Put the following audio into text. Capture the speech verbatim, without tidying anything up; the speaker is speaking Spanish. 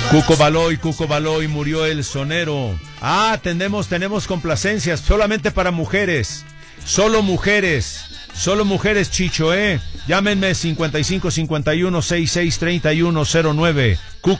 Cuco Baloy, Cuco Baloy, murió el sonero. Ah, tenemos, tenemos complacencias, solamente para mujeres. Solo mujeres. Solo mujeres, Chicho, ¿eh? Llámenme cincuenta y cinco cincuenta y uno sesenta y seis treinta y uno cero nueve. Cuco